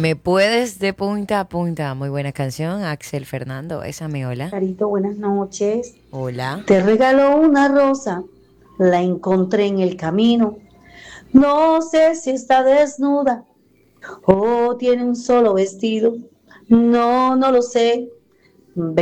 Me puedes de punta a punta. Muy buena canción, Axel Fernando. Esa me hola. Carito, buenas noches. Hola. Te regaló una rosa, la encontré en el camino. No sé si está desnuda o tiene un solo vestido. No, no lo sé.